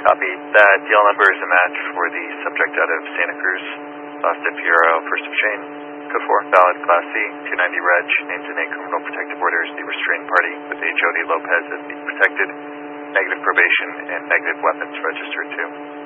Copy. That DL number is a match for the subject out of Santa Cruz, Boston Fiero, first of chain. Code 4, valid Class C, 290 reg, named in a criminal protective order as the restrained party with a Jody Lopez as the protected, negative probation, and negative weapons registered too.